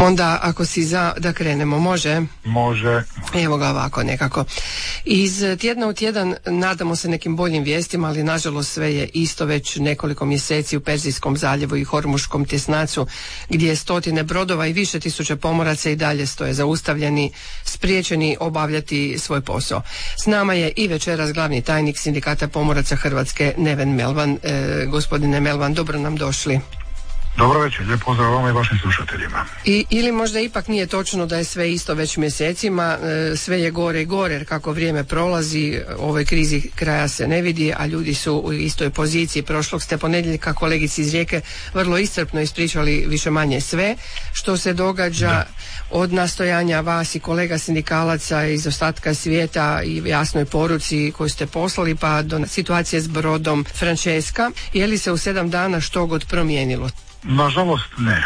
Onda ako si za da krenemo, može? Može. Evo ga ovako nekako. Iz tjedna u tjedan nadamo se nekim boljim vijestima, ali nažalost sve je isto već nekoliko mjeseci u Perzijskom zaljevu i Hormuškom tjesnacu, gdje stotine brodova i više tisuća pomoraca i dalje stoje zaustavljeni, spriječeni obavljati svoj posao. S nama je i večeras glavni tajnik Sindikata pomoraca Hrvatske, Neven Melvan. Gospodine Melvan, dobro nam došli. Dobro večer, lijep pozdrav vama i vašim slušateljima. Ili možda ipak nije točno da je sve isto već mjesecima, sve je gore i gore, jer kako vrijeme prolazi, ovoj krizi kraja se ne vidi, a ljudi su u istoj poziciji. Prošlog ste ponedjeljka kolegici iz Rijeke vrlo iscrpno ispričali više manje sve što se događa, od nastojanja vas i kolega sindikalaca iz ostatka svijeta i jasnoj poruci koju ste poslali, pa do situacije s brodom Francesca. Je li se u 7 dana što god promijenilo? Nažalost ne.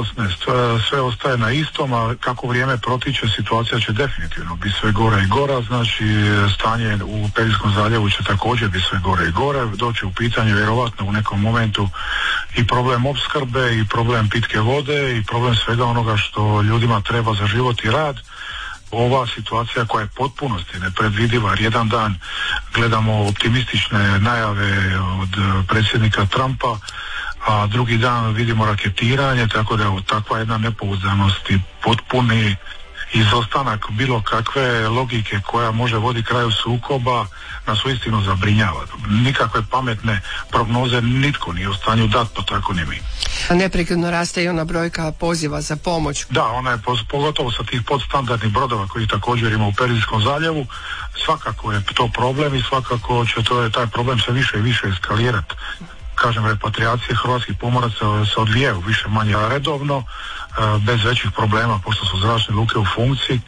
Sve ostaje na istom, a kako vrijeme protiče, situacija će definitivno biti sve gore i gora. Znači, stanje u Perzijskom zaljevu će također biti sve gore i gore. Doći u pitanje vjerovatno u nekom momentu i problem opskrbe, i problem pitke vode, i problem svega onoga što ljudima treba za život i rad. Ova situacija koja je potpunosti nepredvidiva, jer jedan dan gledamo optimistične najave od predsjednika Trumpa, a drugi dan vidimo raketiranje, tako da je takva jedna nepouzdanost i potpuni izostanak bilo kakve logike koja može voditi kraju sukoba nas uistinu zabrinjava. Nikakve pametne prognoze nitko nije u stanju dati, pa tako ni mi. Neprekidno raste i ona brojka poziva za pomoć. Da, ona je pogotovo sa tih podstandardnih brodova koji također ima u Perzijskom zaljevu. Svakako je to problem i svakako će taj problem se više i više eskalirati. Kažem, repatriacije hrvatskih pomoraca se odvijaju više manje redovno, bez većih problema, pošto su zračne luke u funkciji,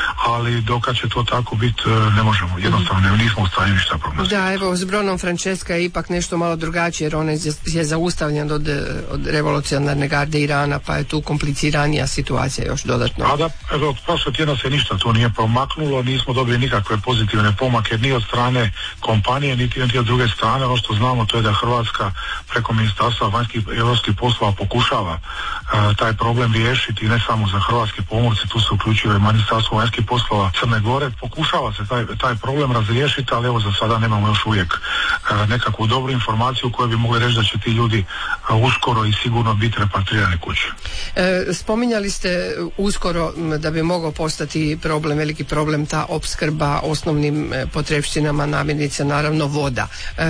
ali dokad će to tako biti, ne možemo, jednostavno nismo u stanju ništa prognozirati. Da, evo, s brodom Francesca je ipak nešto malo drugačije, jer on je zaustavljen od revolucionarne garde Irana, pa je tu kompliciranija situacija još dodatno. A da, evo, prošle tjedna se ništa tu nije promaknulo, nismo dobili nikakve pozitivne pomake ni od strane kompanije, niti od druge strane. Ono što znamo, to je da Hrvatska preko Ministarstva vanjskih i europskih poslova pokušava taj problem riješiti, ne samo za hrvatske pomorce, tu se uključuje i Ministarstvo vanjskih poslova Crne Gore. Pokušava se taj problem razriješiti, ali evo za sada nemamo još uvijek nekakvu dobru informaciju koju bi mogli reći da će ti ljudi uskoro i sigurno biti repatrirani kući. Spominjali ste uskoro da bi mogao postati problem, veliki problem, ta opskrba osnovnim potrepštinama, namirnice, naravno voda.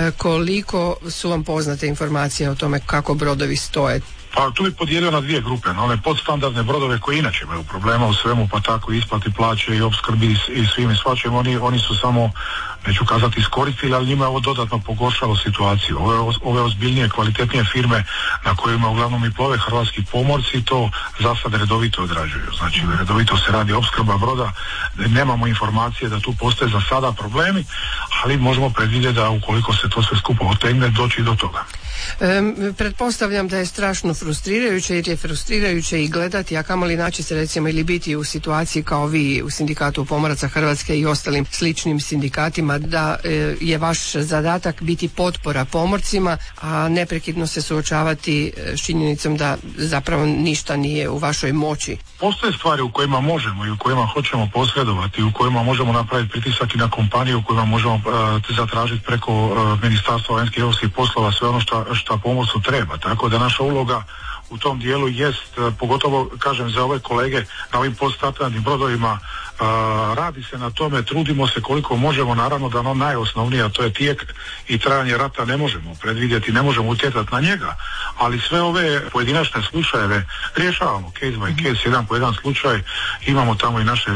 Koliko su vam poznate informacije o tome kako brodovi stoje? Pa tu bi podijelio na dvije grupe, na one podstandardne brodove koji inače imaju problema u svemu, pa tako isplati plaće i opskrbi i svim i svačim, oni su samo, neću kazati iskoristili, ali njima je ovo dodatno pogoršalo situaciju. Ove ozbiljnije, kvalitetnije firme na kojima uglavnom i plove hrvatski pomorci to za sad redovito odrađuju. Znači, redovito se radi opskrba broda, nemamo informacije da tu postoje za sada problemi, ali možemo predvidjeti da ukoliko se to sve skupo otegne, doći do toga. Pretpostavljam da je strašno frustrirajuće, jer je frustrirajuće i gledati, a kamoli naći se recimo ili biti u situaciji kao vi u Sindikatu pomoraca Hrvatske i ostalim sličnim sindikatima, da je vaš zadatak biti potpora pomorcima, a neprekidno se suočavati s činjenicom da zapravo ništa nije u vašoj moći. Postoje stvari u kojima možemo i u kojima hoćemo posredovati, u kojima možemo napraviti pritisak i na kompaniju, u kojima možemo zatražiti preko Ministarstva vanjskih i europskih poslova sve ono što pomorcu treba, tako da naša uloga u tom dijelu jest, pogotovo kažem za ove kolege na ovim podstandardnim brodovima, radi se na tome, trudimo se koliko možemo, naravno da ono najosnovnije, a to je tijek i trajanje rata ne možemo predvidjeti, ne možemo utjecati na njega, ali sve ove pojedinačne slučajeve rješavamo case by case, jedan po jedan slučaj. Imamo tamo i naše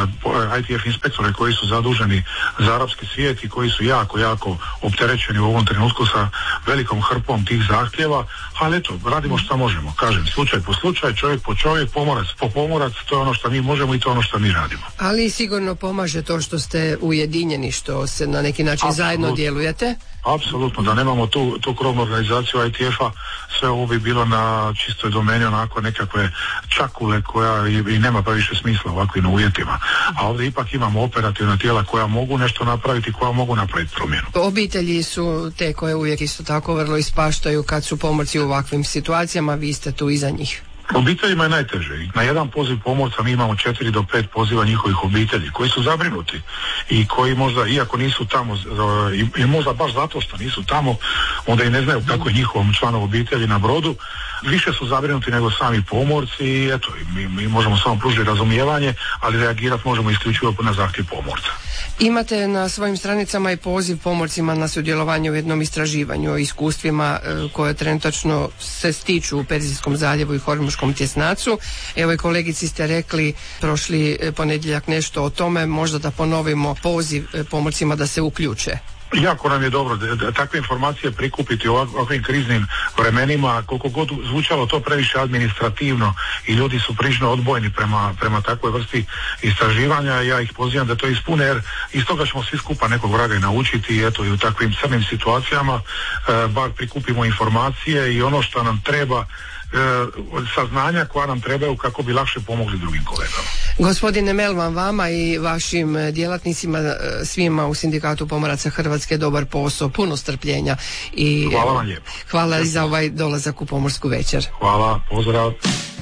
ITF inspektore koji su zaduženi za arapski svijet i koji su jako opterećeni u ovom trenutku sa velikom hrpom tih zahtjeva, ali eto, radimo što možemo, kažem, slučaj po slučaj, čovjek po čovjek, pomorac po pomorac, to je ono što mi možemo i to je ono što mi radimo. Ali sigurno pomaže to što ste ujedinjeni, što se na neki način zajedno djelujete? Apsolutno, da nemamo tu krovnu organizaciju ITF-a, sve ovo bi bilo na čistoj domeni onako nekakve čakule koja i nema pa više smisla u ovakvim uvjetima. A ovdje ipak imamo operativna tijela koja mogu nešto napraviti, koja mogu napraviti promjenu. Obitelji su te koje uvijek isto tako vrlo ispaštaju kad su pomorci u ovakvim situacijama, vi ste tu iza njih. Obiteljima je najteže. Na jedan poziv pomorca mi imamo 4 do 5 poziva njihovih obitelji koji su zabrinuti i koji možda, iako nisu tamo i možda baš zato što nisu tamo, onda i ne znaju kako je njihovom članu obitelji na brodu, više su zabrinuti nego sami pomorci i eto, mi možemo samo pružiti razumijevanje, ali reagirati možemo isključivo na zahtjev pomorca. Imate na svojim stranicama i poziv pomorcima na sudjelovanje u jednom istraživanju o iskustvima koje trenutačno se stiču u Perzijskom zaljevu i Hormuškom tjesnacu. Evo i kolegici ste rekli prošli ponedjeljak nešto o tome, možda da ponovimo poziv pomorcima da se uključe. Jako nam je dobro da takve informacije prikupiti u ovakvim kriznim vremenima, koliko god zvučalo to previše administrativno i ljudi su prilično odbojni prema takvoj vrsti istraživanja. Ja ih pozivam da to ispune, jer iz toga ćemo svi skupa nekog vraga i naučiti i eto i u takvim crnim situacijama bar prikupimo informacije i ono što nam treba, saznanja koja nam trebaju kako bi lakše pomogli drugim kolegama. Gospodine Melvan, vama i vašim djelatnicima, svima u Sindikatu pomoraca Hrvatske dobar posao, puno strpljenja i hvala vam lijepo. Hvala i za ovaj dolazak u Pomorsku večer. Hvala, pozdrav.